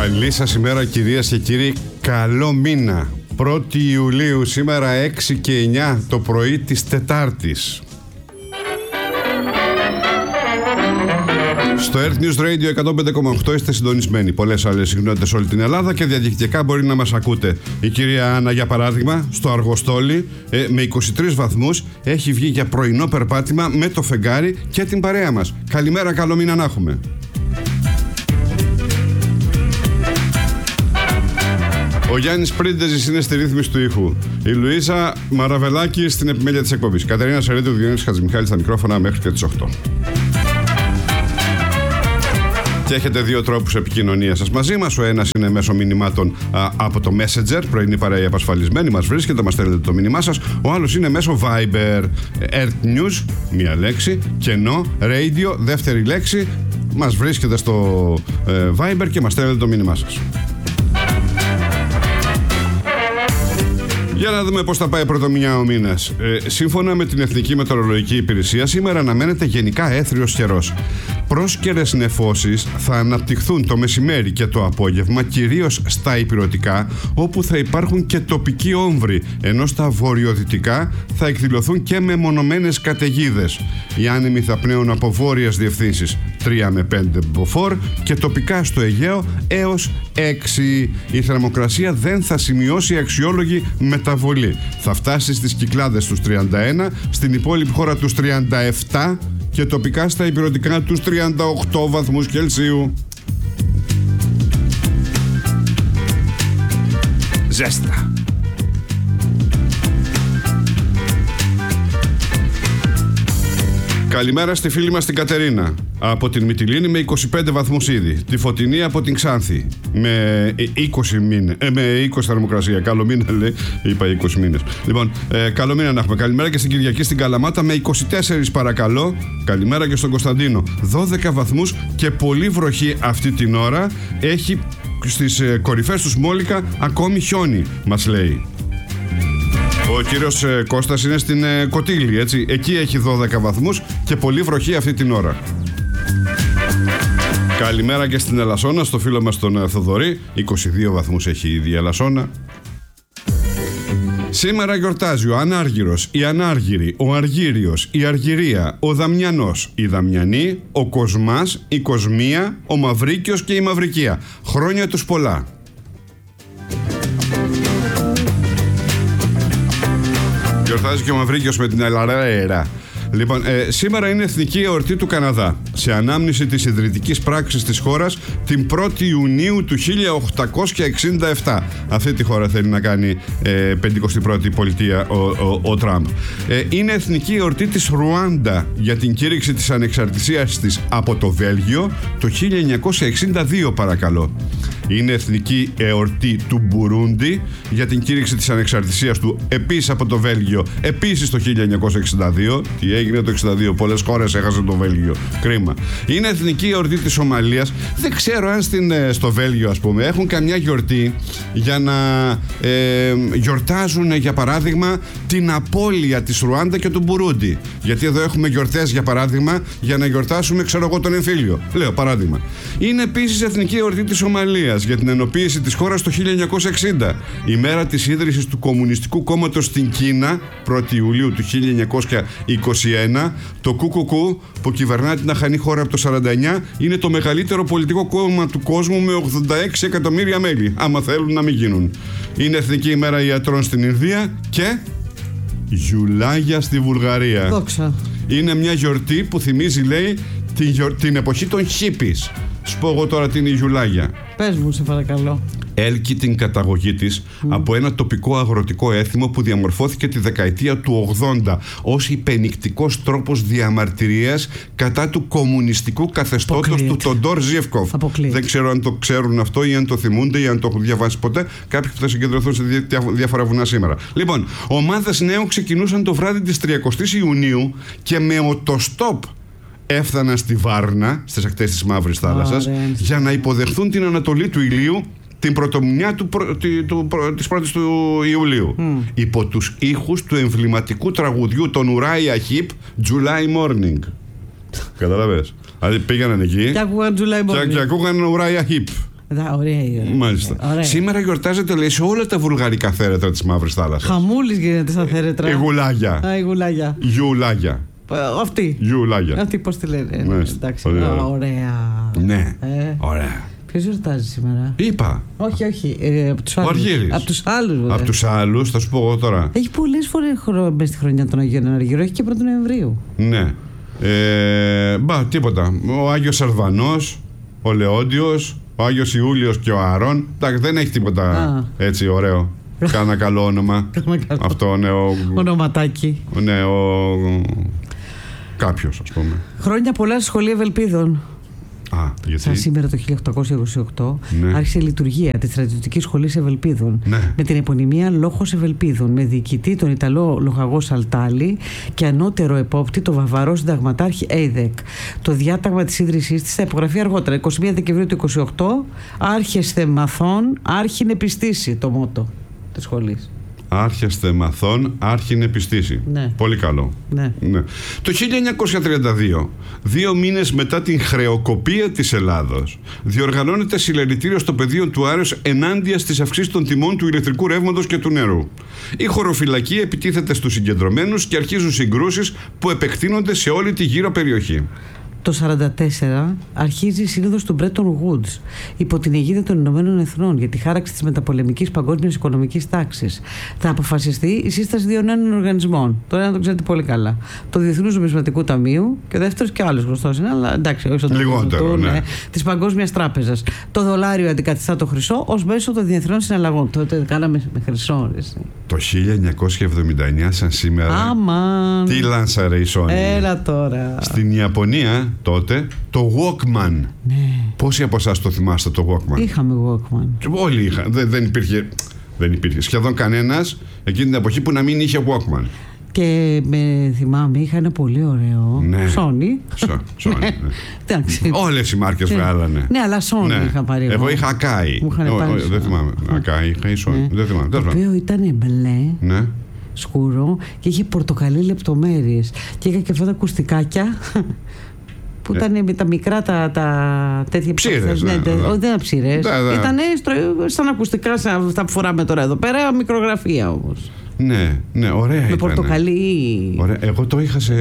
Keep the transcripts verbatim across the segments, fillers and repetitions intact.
Καλή σας ημέρα κυρίες και κύριοι, καλό μήνα. πρώτη Ιουλίου, σήμερα έξι και εννιά το πρωί της Τετάρτης. Στο Earth News Radio εκατόν πέντε κόμμα οκτώ είστε συντονισμένοι. Πολλές άλλες συχνότητες σε όλη την Ελλάδα και διαδικτυακά μπορεί να μας ακούτε. Η κυρία Άννα, για παράδειγμα, στο Αργοστόλι ε, με είκοσι τρεις βαθμούς έχει βγει για πρωινό περπάτημα με το φεγγάρι και την παρέα μας. Καλημέρα, καλό μήνα να έχουμε. Ο Γιάννης Πρίντεζης είναι στη ρύθμιση του ήχου. Η Λουίζα Μαραβελάκη στην επιμέλεια της εκπομπής. Κατερίνα Σερέτου, Διονύσης Χατζημιχάλη στα μικρόφωνα μέχρι και τις οκτώ. Και έχετε δύο τρόπους επικοινωνίας σας μαζί μας. Ο ένας είναι μέσω μηνυμάτων α, από το Messenger, πρωινή παρέα απασφαλισμένη, μας βρίσκεται, μας στέλνετε το μήνυμά σας. Ο άλλος είναι μέσω Viber, Earth News, μία λέξη, κενό, Radio, δεύτερη λέξη. Μας βρίσκεται στο ε, Viber και μας στέλνετε το μήνυμά σας. Για να δούμε πώς θα πάει πρωτομηνιά ο μήνας. Ε, σύμφωνα με την Εθνική Μετεωρολογική Υπηρεσία, σήμερα αναμένεται γενικά έθριος καιρός. Πρόσκαιρες νεφώσεις θα αναπτυχθούν το μεσημέρι και το απόγευμα, κυρίως στα ηπειρωτικά, όπου θα υπάρχουν και τοπικοί όμβροι, ενώ στα βορειοδυτικά θα εκδηλωθούν και μεμονωμένες καταιγίδες. Οι άνεμοι θα πνέουν από βόρειες διευθύνσεις τρία με πέντε μποφόρ και τοπικά στο Αιγαίο έως έξι. Η θερμοκρασία δεν θα σημειώσει αξιόλογη μεταβολή. Θα φτάσει στις Κυκλάδες τους τριάντα ένα, στην υπόλοιπη χώρα τους τριάντα επτά και τοπικά στα ηπειρωτικά τους τριάντα οκτώ βαθμούς Κελσίου. Ζέστα. Καλημέρα στη φίλη μας την Κατερίνα από την Μυτιλήνη με είκοσι πέντε βαθμούς ήδη. Τη Φωτεινή από την Ξάνθη με είκοσι, μήνες, ε, με είκοσι θερμοκρασία. Καλό μήνα λέει, είπα είκοσι μήνες. Λοιπόν, ε, καλό μήνα να έχουμε. Καλημέρα και στην Κυριακή στην Καλαμάτα με είκοσι τέσσερα παρακαλώ. Καλημέρα και στον Κωνσταντίνο. δώδεκα βαθμούς και πολύ βροχή αυτή την ώρα. Έχει στις ε, κορυφές του Σμόλικα ακόμη χιόνι, μας λέει. Ο κύριος ε, Κώστας είναι στην ε, Κωτήλη, έτσι. Εκεί έχει δώδεκα βαθμούς και πολύ βροχή αυτή την ώρα. Καλημέρα και στην Ελασσόνα, στο φίλο μας τον ε, Θοδωρή. είκοσι δύο βαθμούς έχει ήδη η Ελασσόνα. Σήμερα γιορτάζει ο Ανάργυρος, η Ανάργυρη, ο Αργύριος, η Αργυρία, ο Δαμιανός, η Δαμιανή, ο Κοσμάς, η Κοσμία, ο Μαυρίκιος και η Μαυρικία. Χρόνια τους πολλά. Γιορτάζει και ο Μαυρίκιος με την Ελαρέρα. Λοιπόν, ε, σήμερα είναι εθνική εορτή του Καναδά. Σε ανάμνηση της ιδρυτικής πράξης της χώρας την πρώτη Ιουνίου του χίλια οκτακόσια εξήντα επτά. Αυτή τη χώρα θέλει να κάνει ε, πενηκοστή πρώτη πολιτεία ο, ο, ο Τραμπ. Ε, είναι εθνική εορτή της Ρουάντα για την κήρυξη της ανεξαρτησίας της από το Βέλγιο το χίλια εννιακόσια εξήντα δύο παρακαλώ. Είναι εθνική εορτή του Μπουρούντι για την κήρυξη της ανεξαρτησίας του επίσης από το Βέλγιο, επίσης το χίλια εννιακόσια εξήντα δύο. Τι έγινε το εξήντα δύο, πολλές χώρες έχασε το Βέλγιο. Κρίμα. Είναι εθνική εορτή της Σομαλίας. Δεν ξέρω αν στην, στο Βέλγιο, ας πούμε, έχουν καμιά γιορτή για να ε, γιορτάζουν, για παράδειγμα, την απώλεια της Ρουάντα και του Μπουρούντι. Γιατί εδώ έχουμε γιορτές, για παράδειγμα, για να γιορτάσουμε, ξέρω εγώ, τον εμφύλιο. Λέω παράδειγμα. Είναι επίσης εθνική εορτή της Σομαλίας για την ενοποίηση της χώρας το χίλια εννιακόσια εξήντα. Η μέρα της ίδρυσης του Κομμουνιστικού Κόμματος στην Κίνα, πρώτη Ιουλίου του χίλια εννιακόσια είκοσι ένα. Το Κουκουκού, που κυβερνά την αχανή χώρα από το σαράντα εννιά, είναι το μεγαλύτερο πολιτικό κόμμα του κόσμου με ογδόντα έξι εκατομμύρια μέλη. Άμα θέλουν να μην γίνουν. Είναι εθνική ημέρα ιατρών στην Ινδία και Γιουλάγια στη Βουλγαρία. Δόξα. Είναι μια γιορτή που θυμίζει, λέει, την, γιορ... την εποχή των χίπης. Σου πω εγώ τώρα τι είναι η Γιουλάγια. Πες μου, σε παρακαλώ. Έλκει την καταγωγή της mm. από ένα τοπικό αγροτικό έθιμο που διαμορφώθηκε τη δεκαετία του ογδόντα ως υπενικτικός τρόπος διαμαρτυρίας κατά του κομμουνιστικού καθεστώτος του Τοντόρ Ζίβκοφ. Δεν ξέρω αν το ξέρουν αυτό ή αν το θυμούνται ή αν το έχουν διαβάσει ποτέ. Κάποιοι που θα συγκεντρωθούν σε διάφορα βουνά σήμερα. Λοιπόν, ομάδες νέων ξεκινούσαν το βράδυ της τριανταεφτά Ιουνίου και με οτοστόπ έφταναν στη Βάρνα, στις ακτές της Μαύρης Θάλασσας, oh, για να υποδεχθούν την ανατολή του ηλίου την πρωτομηνιά του, του, του, της πρώτης του Ιουλίου. Mm. Υπό τους ήχους του εμβληματικού τραγουδιού των Uriah Heep, July Morning. Καταλαβες. Δηλαδή πήγαιναν εκεί και ακούγαν July Morning. Και, και ακούγαν Uriah Heep. Δα, ωραία, ωραία. Μάλιστα. Ωραία. Σήμερα γιορτάζεται, λέει, σε όλα τα βουλγαρικά θέρετρα της Μαύρης Θάλασσας. Χαμούλης γίνεται στα θέρετρα. Η γουλάγια. Α, η γουλάγια. Γιουλάγια. Αυτή. Γιουλάγια. Αυτή πώς τη λένε. Μάλιστα. Εντάξει. Ωραία. Α, ωραία. Ναι. Ε. Ωραία. Ποιος γιορτάζει σήμερα? Είπα. Όχι, όχι. Ε, από τους άλλους. Αργύρης. Από τους άλλους, βέβαια. Από τους άλλους, θα σου πω εγώ τώρα. Έχει πολλές φορές χρο... μες στη χρονιά των Αγίων Αργύρων. Έχει και πρώτου Νοεμβρίου. Ναι. Ε, μπα, τίποτα. Ο Άγιος Σαρβανός, ο Λεόντιος, ο Άγιος Ιούλιος και ο Ααρών. Εντάξει, δεν έχει τίποτα Α. έτσι ωραίο. Κάνα καλό όνομα. Αυτό, ναι, ο... Ονοματάκι. Ναι, ο... Κάποιος, ας πούμε. Χρόνια πολλά στη Σχολή Ευελπίδων. Α, γιατί? Σαν σήμερα το χίλια οκτακόσια είκοσι οκτώ, Ναι. άρχισε η λειτουργία της Στρατιωτικής Σχολής Ευελπίδων, Ναι. με την επωνυμία Λόχος Ευελπίδων, με διοικητή τον Ιταλό λοχαγό Σαλτάλη και ανώτερο επόπτη τον Βαβαρό συνταγματάρχη Έιδεκ. Το διάταγμα της ίδρυσής της θα υπογραφεί αργότερα, εικοστή πρώτη Δεκεμβρίου του είκοσι οκτώ. Άρχεσθε μαθών, άρχινε πιστήσει, το μότο της σχολής. Άρχεστε μαθών, άρχινε πιστήσει. Ναι. Πολύ καλό. Ναι. Ναι. Το χίλια εννιακόσια τριάντα δύο, δύο μήνες μετά την χρεοκοπία της Ελλάδος, διοργανώνεται συλλαλητήριο στο πεδίο του Άρεως ενάντια στις αυξήσεις των τιμών του ηλεκτρικού ρεύματος και του νερού. Η χωροφυλακή επιτίθεται στους συγκεντρωμένους και αρχίζουν συγκρούσεις που επεκτείνονται σε όλη τη γύρω περιοχή. Το χίλια εννιακόσια σαράντα τέσσερα αρχίζει η σύνοδος του Bretton Woods υπό την αιγίδα των Ηνωμένων Εθνών για τη χάραξη της μεταπολεμικής παγκόσμιας οικονομικής τάξης. Θα αποφασιστεί η σύσταση δύο νέων οργανισμών. Το ένα το ξέρετε πολύ καλά. Το Διεθνούς Νομισματικού Ταμείου και ο δεύτερος και άλλος γνωστός είναι, αλλά εντάξει, όχι στο λιγότερο, ναι. ναι, της Παγκόσμιας Τράπεζας. Το δολάριο αντικαθιστά το χρυσό ως μέσο των διεθνών συναλλαγών. Τότε κάναμε με χρυσό. Εσύ. Το χίλια εννιακόσια εβδομήντα εννιά, σαν σήμερα, Αμάν. τι λάνσαρε η Sony? Έλα τώρα. Στην Ιαπωνία τότε το Walkman. Ναι. Πόσοι από εσάς το θυμάστε το Walkman? Είχαμε Walkman. Όλοι είχαν. Δεν, δεν, υπήρχε, δεν υπήρχε σχεδόν κανένας εκείνη την εποχή που να μην είχε Walkman. Και με θυμάμαι, είχα ένα πολύ ωραίο. Ναι. Sony. Σο- Sony, ναι. Εντάξει. Όλες οι μάρκες Ναι. βγάλανε. Ναι, αλλά Sony Ναι. είχα πάρει. Εγώ είχα Akai. Μου είχαν Ω, πάρει ω, Δεν Sony. θυμάμαι. Akai είχα ή Sony. Ναι. Δεν θυμάμαι. Το Τέλος πάντων. οποίο ήταν μπλε, Ναι. σκούρο και είχε πορτοκαλί λεπτομέρειες. Και είχα και αυτά τα ακουστικάκια που ήταν με τα μικρά τα, τα τέτοια Ψήρες, που θες, ναι, ναι, τε- ναι. όχι, δεν ήταν ψήρες. Ναι, ναι. Ήτανε στρο- σαν ακουστικά, σαν αυτά που φοράμε τώρα εδώ πέρα, μικρογραφία όμως. Ναι, ναι, ωραία Με ήταν. πορτοκαλί. Ωραία. Εγώ το είχα σε,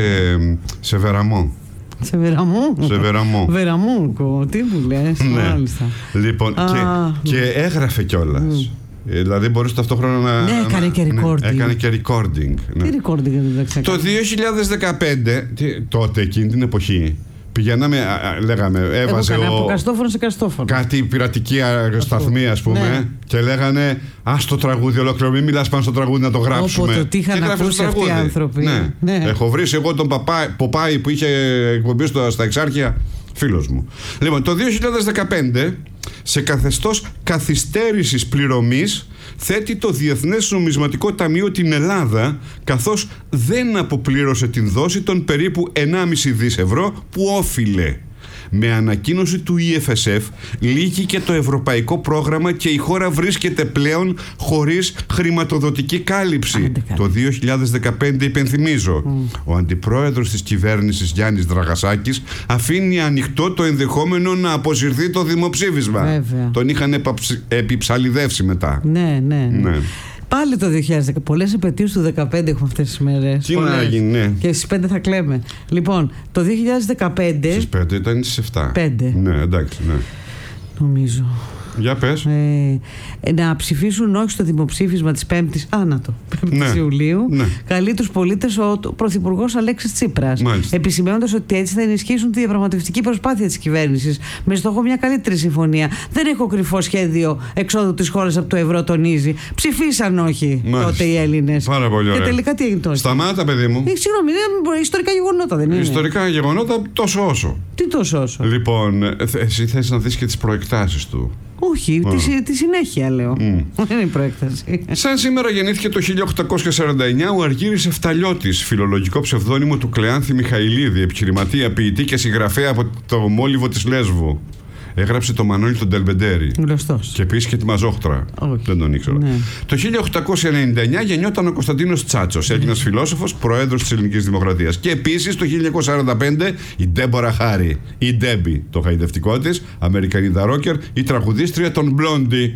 σε Βεραμό. Σε Βεραμού. Σε Βεραμό. Βεραμούρκο, τι μου λες. Ναι. Μάλιστα. Λοιπόν, Α, και, και έγραφε κιόλας. Ε, Δηλαδή μπορούσε ταυτόχρονα να. Ναι, έκανε να- και ναι, recording. έκανε και recording. Ναι. Τι recording δεν το ξέρω. Το δύο χιλιάδες δεκαπέντε, τι- τότε εκείνη την εποχή, πηγαίναμε, α, α, λέγαμε, έβαζε Εγώ έκανα ο, από καστόφωνο σε καστόφωνο. κάτι πειρατική α, σταθμή, ας πούμε, Ναι. και λέγανε «Α, στο τραγούδι ολόκληρο, μην μιλάς πάνω στο τραγούδι να το γράψουμε». Όποτε τι είχαν Και έγραφε ακούσει στο αυτοί οι τραγούδι. άνθρωποι. Ναι. Ναι. Έχω βρει εγώ τον Παπά, Ποπάη που είχε εκπομπή στο, στα Εξάρχεια, φίλος μου. Λοιπόν, το δύο χιλιάδες δεκαπέντε, σε καθεστώς καθυστέρησης πληρωμής, θέτει το Διεθνές Νομισματικό Ταμείο την Ελλάδα, καθώς δεν αποπλήρωσε την δόση των περίπου ενάμιση δις ευρώ που όφιλε. Με ανακοίνωση του ι εφ ες εφ λύγει και το ευρωπαϊκό πρόγραμμα και η χώρα βρίσκεται πλέον χωρίς χρηματοδοτική κάλυψη. Άντε καλά. Το δύο χιλιάδες δεκαπέντε, υπενθυμίζω, ο αντιπρόεδρος της κυβέρνησης Γιάννης Δραγασάκης αφήνει ανοιχτό το ενδεχόμενο να αποσυρθεί το δημοψήφισμα. Βέβαια. Τον είχαν επαψ- επιψαλιδεύσει μετά. Ναι, ναι. Ναι. Πάλι το δύο χιλιάδες δέκα. Πολλές επαιτίους του δεκαπέντε έχουμε αυτές τις μέρες. Τι να Πολλές. γίνει, ναι. Και στις πέντε θα κλαίμε. Λοιπόν, το δύο χιλιάδες δεκαπέντε. Στις πέντε ήταν στις επτά. Πέντε. Ναι, εντάξει, ναι. Νομίζω. Για πες. Ε, να ψηφίσουν όχι στο δημοψήφισμα της πέμπτης, α, να το, πέμπτης Ναι. Ιουλίου, Ναι. καλεί τους πολίτες ο το- Πρωθυπουργός Αλέξης Τσίπρας, Μάλιστα. επισημαίνοντας ότι έτσι θα ενισχύσουν τη διαπραγματευτική προσπάθεια της κυβέρνησης με στόχο μια καλύτερη συμφωνία. Δεν έχω κρυφό σχέδιο εξόδου της χώρας από το ευρώ, τονίζει. Ψηφίσαν όχι Μάλιστα. τότε οι Έλληνες. Πάρα πολύ Και ωραία. τελικά τι έγινε τώρα. Σταμάτα, παιδί μου. Ε, συγγνώμη, είναι ιστορικά γεγονότα, δεν είναι. Ιστορικά γεγονότα τόσο όσο. Τι τόσο όσο. Λοιπόν, ε, θε- εσύ θες να δεις και τις προεκτάσεις του. Όχι, τη, συ- τη συνέχεια λέω. Δεν είναι η προέκταση. Σαν σήμερα γεννήθηκε το χίλια οκτακόσια σαράντα εννιά ο Αργύρης Εφταλιώτης, φιλολογικό ψευδόνυμο του Κλεάνθη Μιχαηλίδη, επιχειρηματία, ποιητή και συγγραφέα από το Μόλιβο της Λέσβου. Έγραψε το Μανώλη τον Τελμπεντέρη. Γνωστός. Και επίσης και τη Μαζόχτρα. Όχι. Δεν τον ήξερα. Ναι. Το χίλια οκτακόσια ενενήντα εννιά γεννιόταν ο Κωνσταντίνος Τσάτσος, Έλληνας φιλόσοφος, πρόεδρος της Ελληνικής Δημοκρατίας. Και επίσης το χίλια εννιακόσια σαράντα πέντε η Ντέμπορα Χάρι, η Ντέμπι, το χαϊδευτικό της, Αμερικανίδα ρόκερ, η τραγουδίστρια των Μπλόντι.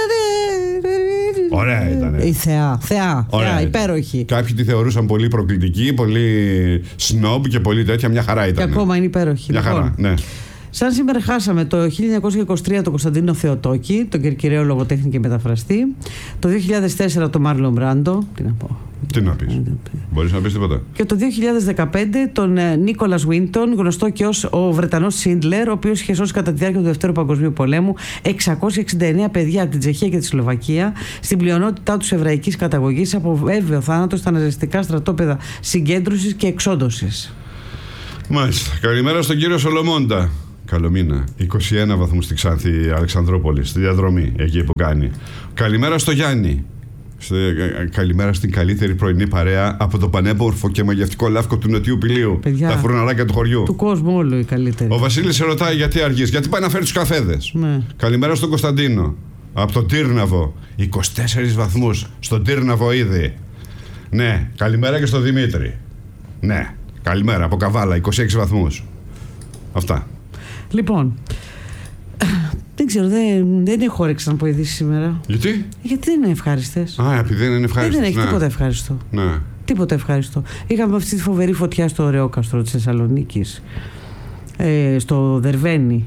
Ωραία ήταν. Η θεά, θεά, θεά, υπέροχη. Κάποιοι τη θεωρούσαν πολύ προκλητική, πολύ σνόμπ και πολύ τέτοια. Μια χαρά ήταν. Και ακόμα είναι υπέροχη. Μια χαρά, ναι. Σαν σήμερα χάσαμε το χίλια εννιακόσια είκοσι τρία τον Κωνσταντίνο Θεοτόκη, τον κερκυραίο λογοτέχνη και μεταφραστή. Το δύο χιλιάδες τέσσερα τον Μάρλον Μπράντο. Τι να πω. Τι να πεις. Μπορείς να πεις τίποτα. Και το δύο χιλιάδες δεκαπέντε τον Νίκολας Βίντον, γνωστό και ως ο Βρετανός Σίντλερ, ο οποίος είχε σώσει κατά τη διάρκεια του Δευτέρου Παγκοσμίου Πολέμου εξακόσια εξήντα εννέα παιδιά από την Τσεχία και τη Σλοβακία, στην πλειονότητά τους εβραϊκής καταγωγής, από βέβαιο θάνατο στα ναζιστικά στρατόπεδα συγκέντρωσης και εξόντωσης. Μάλιστα. Καλημέρα στον κύριο Σολομώντα. Καλό μήνα. είκοσι ένα βαθμούς στη Ξάνθη Αλεξανδρόπολη, στη διαδρομή, εκεί που κάνει. Καλημέρα στο Γιάννη. Στε, καλημέρα στην καλύτερη πρωινή παρέα από το πανέμορφο και μαγευτικό Λαύκο του Νοτιού Πηλίου. Παιδιά, τα φουρναράκια του χωριού. Του κόσμου όλο η καλύτερη. Ο Βασίλης σε ρωτάει γιατί αργείς, γιατί πάει να φέρει τους καφέδες. Ναι. Καλημέρα στον Κωνσταντίνο. Από τον Τύρναβο. είκοσι τέσσερις βαθμούς στον Τύρναβο ήδη. Ναι. Καλημέρα και στον Δημήτρη. Ναι. Καλημέρα από Καβάλα, είκοσι έξι βαθμούς. Αυτά. Λοιπόν, δεν ξέρω, δεν, δεν έχω όρεξη να πω ειδήσεις σήμερα. Γιατί? Γιατί δεν είναι ευχάριστες. Α, επειδή δεν είναι ευχάριστες. Δεν έχει ναι. τίποτα ευχάριστο. Ναι. Τίποτα ευχάριστο. Είχαμε αυτή τη φοβερή φωτιά στο Ωραιόκαστρο της Θεσσαλονίκης, ε, στο Δερβένι,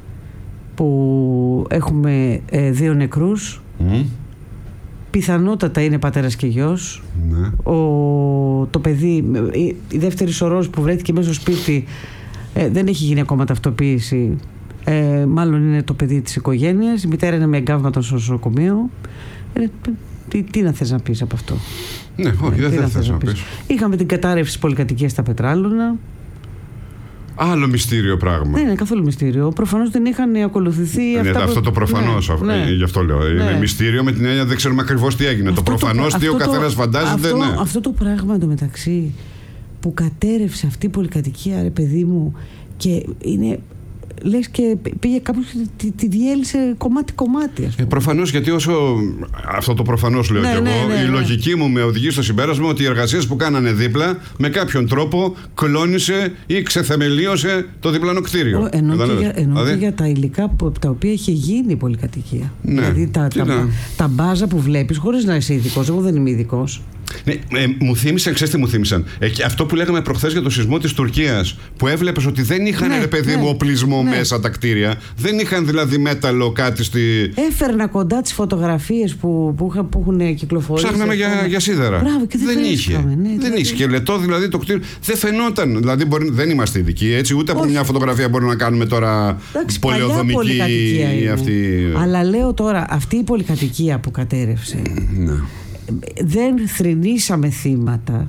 που έχουμε ε, δύο νεκρούς. Mm. Πιθανότατα είναι πατέρας και γιος. Ναι. Ο, το παιδί, η, η δεύτερη σωρός που βρέθηκε μέσα στο σπίτι, ε, δεν έχει γίνει ακόμα ταυτοποίηση. Ε, μάλλον είναι το παιδί της οικογένειας. Η μητέρα είναι με εγκάβματα στο νοσοκομείο. Ε, τι, τι να θες να πεις από αυτό. Ναι, όχι, δεν θες, θες να πεις. Είχαμε την κατάρρευση της πολυκατοικίας στα Πετράλωνα. Άλλο μυστήριο πράγμα. Δεν είναι καθόλου μυστήριο. Προφανώς δεν είχαν ακολουθηθεί. Ναι, αυτά αυτό που... το προφανώς. Ναι, ναι. Γι' αυτό λέω. Ναι. Είναι μυστήριο με την έννοια δεν ξέρουμε ακριβώς τι έγινε. Αυτό το προφανώς το, τι ο καθένας φαντάζεται. Αυτό, ναι. αυτό το πράγμα εντωμεταξύ που κατέρευσε αυτή η πολυκατοικία, ρε παιδί μου, και είναι. Λες και πήγε κάποιος και τη, τη διέλυσε κομμάτι-κομμάτι. Ε, προφανώς, γιατί όσο. Αυτό το προφανώς λέω ναι, κι εγώ. Ναι, ναι, η ναι. λογική μου με οδηγεί στο συμπέρασμα ότι οι εργασίες που κάνανε δίπλα με κάποιον τρόπο κλώνησε ή ξεθεμελίωσε το διπλανό κτίριο. Ενώ και, για, ενώ δηλαδή... και για τα υλικά που, τα οποία είχε γίνει η πολυκατοικία. Ναι, δηλαδή τα, τα, τα, τα μπάζα που βλέπεις, χωρίς να είσαι ειδικός. Εγώ δεν είμαι ειδικός. Ναι, ε, μου θύμισαν, ξέρεις τι μου θύμισαν. Ε, αυτό που λέγαμε προχθές για το σεισμό της Τουρκίας, που έβλεπες ότι δεν είχαν, ναι, ρε παιδί ναι, μου, οπλισμό ναι. μέσα τα κτίρια. Δεν είχαν δηλαδή μέταλλο κάτι στη. Έφερνα κοντά τις φωτογραφίες που, που, που έχουν κυκλοφορήσει. Ψάχναμε για, για σίδερα. Μπράβο, και δεν, δεν είχε. Ναι, δεν δηλαδή... είχε. Και λετό δηλαδή το κτίριο. Δεν φαινόταν. Δηλαδή μπορεί, δεν είμαστε ειδικοί έτσι, ούτε από μια φωτογραφία μπορούμε να κάνουμε τώρα πολεοδομική αυτή. Αλλά λέω τώρα, αυτή η πολυκατοικία που κατέρευσε. Ναι. Δεν θρηνήσαμε θύματα,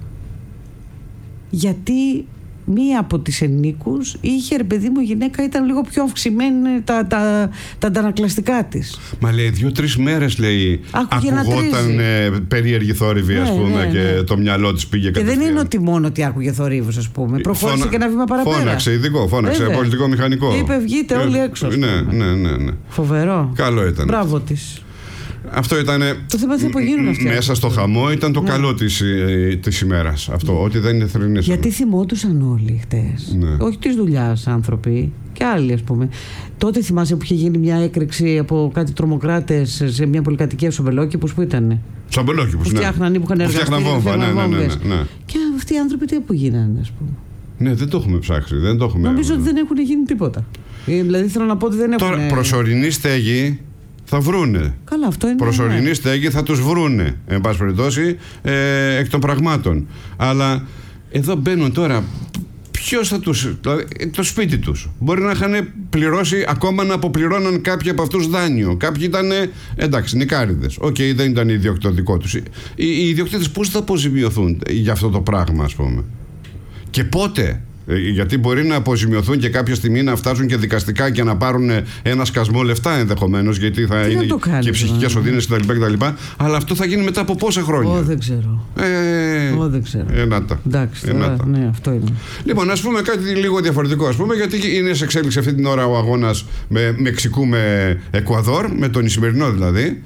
γιατί μία από τις ενίκους είχε, ρε παιδί μου, η γυναίκα ήταν λίγο πιο αυξημένη τα, τα, τα αντανακλαστικά της. Μα λέει δύο-τρεις μέρες λέει ακουγόταν ε, περίεργη θόρυβη, ναι, ας πούμε, ναι, ναι. Και το μυαλό της πήγε κατευθείαν. Και δεν είναι ότι μόνο ότι άκουγε θορύβους, ας πούμε. Προχώρησε Φώνα... και ένα βήμα παραπέρα. Φώναξε ειδικό, φώναξε Βέβαια. πολιτικό μηχανικό. Είπε βγείτε ε, όλοι έξω. Ναι, ναι, ναι, ναι. Φοβερό. Καλό ήταν. Μπράβο της. Αυτό ήταν. Το θέμα δεν απογίνουν αυτοί. Μέσα στο χαμό ήταν το ναι. καλό της, της ημέρας. Αυτό, ναι. ότι δεν είναι θρηνήσαμε. Γιατί θυμόντουσαν όλοι χτες. Ναι. Όχι της δουλειάς άνθρωποι. Και άλλοι, ας πούμε. Τότε θυμάσαι που είχε γίνει μια έκρηξη από κάτι τρομοκράτες σε μια πολυκατοικία στο Βελόκηπος, που ήτανε. Στο Βελόκηπος, ναι. Φτιάχναν ή που είχαν εργαστεί. Φτιάχναν βόμβα, ναι, ναι, ναι, ναι. Και αυτοί οι άνθρωποι τι που γίνανε, ας πούμε. Ναι, δεν το έχουμε ψάξει. Δεν το έχουμε... Νομίζω ότι δεν έχουν γίνει τίποτα. Δηλαδή θέλω να πω ότι δεν έχουν. Τώρα, προσωρινή στέγη. Θα βρούνε. Καλά, αυτό είναι. Προσωρινή στέγη θα τους βρούνε, εν πάση περιπτώσει, ε, εκ των πραγμάτων. Αλλά εδώ μπαίνουν τώρα. Ποιος θα τους. Δηλαδή, το σπίτι τους. Μπορεί να είχαν πληρώσει, ακόμα να αποπληρώναν κάποιοι από αυτούς δάνειο. Κάποιοι ήταν. Εντάξει, νικάριδες. Οκ, okay, δεν ήταν ιδιοκτήτη δικό τους. Οι, οι ιδιοκτήτες πώς θα αποζημιωθούν για αυτό το πράγμα, ας πούμε. Και πότε. Ε, γιατί μπορεί να αποζημιωθούν και κάποια στιγμή να φτάσουν και δικαστικά και να πάρουν ένα σκασμό λεφτά ενδεχομένως, γιατί θα Τι είναι κάνεις, και ψυχικές ναι. οδύνες κτλ. Αλλά αυτό θα γίνει μετά από πόσα χρόνια. Εγώ δεν ξέρω. Ε, Εγώ δεν ξέρω. Ε, να τα. Εντάξει, Ε, τώρα, να τα. ναι, αυτό είναι. Λοιπόν, ας πούμε κάτι λίγο διαφορετικό. Ας πούμε, γιατί είναι σε εξέλιξη αυτή την ώρα ο αγώνας με Μεξικού με Εκουαδόρ, με τον Ισημερινό δηλαδή.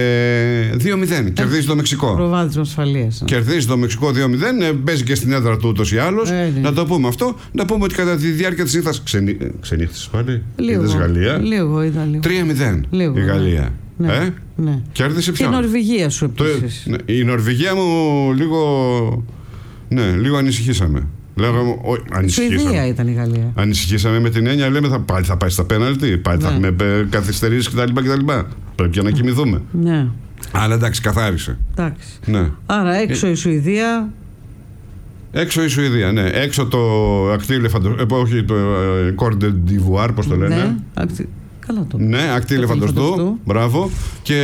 Ε, δύο μηδέν. Κερδίζει το Μεξικό. Προβάδισμα ασφαλείας. Κερδίζει το Μεξικό δύο μηδέν. Ε, παίζει και στην έδρα του ούτως ή άλλως. Ε, ναι. Να το πούμε αυτό. Να πούμε ότι κατά τη διάρκεια της νύχτας. Ξενύ... ε, Ξενύχτησες πάλι. Λίγο. Είδες Γαλλία. Λίγο, είδα λίγο. τρία μηδέν. Λίγο, Η ναι. Γαλλία. Ναι. Ε? Ναι. Κέρδισε Και η ποιον? Νορβηγία σου Το- επίσης. ναι, η Νορβηγία μου λίγο. Ναι, λίγο ανησυχήσαμε. Λέγαμε, ο, ανησυχήσαμε. Σουηδία ήταν η Γαλλία. Ανησυχήσαμε με την έννοια, λέμε θα, πάλι θα πάει στα πέναλτι, πάλι θα Ναι. έχουμε καθυστερήσει κτλ, κτλ. Πρέπει και να κοιμηθούμε. Ναι, Αλλά εντάξει, καθάρισε. εντάξει. Ναι. Άρα έξω η Σουηδία. Έξω η Σουηδία, ναι. Έξω το ακτή ελεφαντοστού. Όχι, το Κόρντε Ντιβουάρ, πώς το λένε. Ναι, ακτι- καλά το. Ναι, ακτή ελεφαντοστού. ελεφαντοστού. Μπράβο. Και.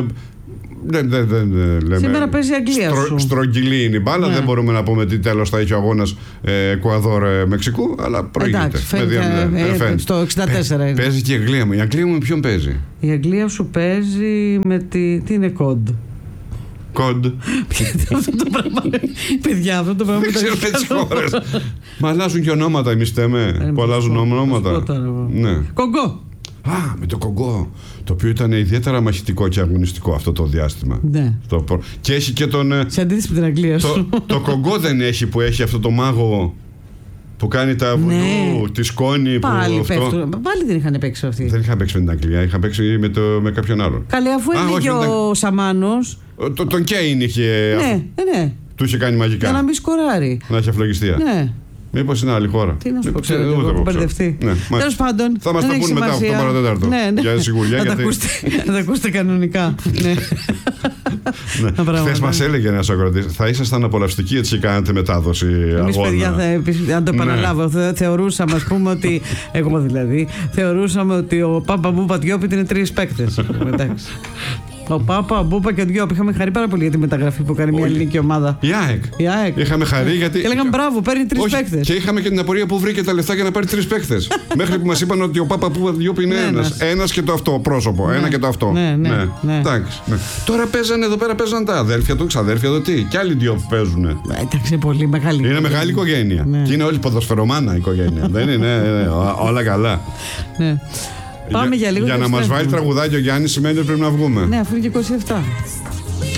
Δεν, δεν, δεν, δεν λέμε. Σήμερα παίζει η Αγγλία σου. Στρογγυλή είναι η μπάλα. Ναι. Δεν μπορούμε να πούμε τι τέλος θα έχει ο αγώνας ε, Εκουαδόρ-Μεξικού, αλλά προηγείται. Εντάξει, φαίνεται, δύο μηδέν. ε, Ε, φαίνεται. στο εξήντα τέσσερα είναι. Παίζει και η Αγγλία μου. Η Αγγλία μου με ποιον παίζει? Η Αγγλία σου παίζει με τη. Τι είναι κοντ. Κοντ. Αυτό το πράγμα. Παιδιά, αυτό το πράγμα. Δεν το ξέρω έχει τις καλό. χώρες. Μα αλλάζουν και ονόματα εμείς θέμε. Που αλλάζουν θα σου πω ονόματα. τώρα εγώ. Ναι. Κογκό. Α, με το Κογκό. Το οποίο ήταν ιδιαίτερα μαχητικό και αγωνιστικό αυτό το διάστημα. Ναι. Το προ- Και έχει και τον. ε, Σε αντίθεση με την Αγγλία Το, σου. το Κογκό δεν έχει που έχει αυτό το μάγο που κάνει τα βουλού, Ναι. τη σκόνη που Πάλι αυτό. πέφτουν. Πάλι δεν είχαν παίξει αυτοί. Δεν είχα παίξει με την Αγγλία, είχα παίξει με, το, με κάποιον άλλον. Καλέ, αφού Α, όχι, έλεγε δεν- ο Σαμάνος. Ο- Το, τον Κέιν είχε. Ναι, αυτό. ναι. Του είχε κάνει μαγικά. Για να μην σκοράρει. Να έχει αυλογιστία. Ναι. Μήπως είναι άλλη χώρα. Τι να σου πω, Δεν ξέρω, ούτε εγώ εγώ έχω ξέρω. μπερδευτεί. Ναι, μάλιστα. Τέλος πάντων. Θα μας δεν τα έχει πούνε μετά από το σημασία. παρατέταρτο. Ναι, ναι. Για σιγουριά, Θα τα γιατί- ακούσετε, θα τα ακούσετε κανονικά. Ναι. Τα πράγματα. Χθες μας έλεγε ένας ακροατής, θα ήσασταν απολαυστικοί έτσι και κάνατε μετάδοση Εμείς, αγώνα. παιδιά, θα, επίσης, να το Ναι. επαναλάβω. Θε- Θεωρούσαμε, ας πούμε, ότι. Εγώ δηλαδή. Θεωρούσαμε ότι ο Πάπα Μπούπα Διόπιτ είναι τρεις παίκτες. Εντάξει. Ο Πάπα, ο Μπούπα και ο Διόπιτ. Είχαμε χαρεί πάρα πολύ για τη μεταγραφή που κάνει μια Όχι. ελληνική ομάδα. Η ΑΕΚ. Η ΑΕΚ. Είχαμε χαρεί γιατί. Και λέγαμε μπράβο, παίρνει τρεις Όχι, παίκτες. και είχαμε και την απορία που βρήκε τα λεφτά για να πάρει τρεις παίκτες. Μέχρι που μας είπαν ότι ο Πάπα Πούπα Διόπ είναι Ναι, ένας. ένας. Ένας και το αυτό πρόσωπο. Ναι. Ένα και το αυτό. Ναι, ναι, ναι. Εντάξει. Ναι. Τώρα παίζανε εδώ πέρα, παίζανε τα αδέρφια του, ξαδέρφια του, τι. Κι άλλοι Διόπ παίζουν. Ε, Εντάξει, είναι πολύ μεγάλη. Είναι μεγάλη οικογένεια. Ναι. Και είναι όλη ποδοσφαιρομάνα η οικογένεια. Δεν είναι. ναι, ναι, ό- όλα καλά. Ναι. Πάμε για λίγο. Για και να μας βάλει επιστρέφουμε. τραγουδάκι ο Γιάννης σημαίνει ότι πρέπει να βγούμε. Ναι, αφού είναι και είκοσι επτά.